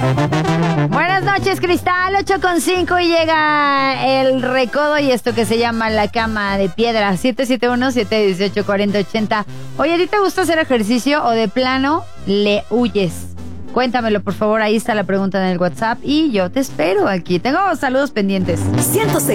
Buenas noches, Cristal, 8:05 y llega el recodo y esto que se llama la cama de piedra, 771-718-4080. Oye, ¿a ti te gusta hacer ejercicio o de plano le huyes? Cuéntamelo, por favor, ahí está la pregunta en el WhatsApp y yo te espero aquí. Tengo saludos pendientes. 106.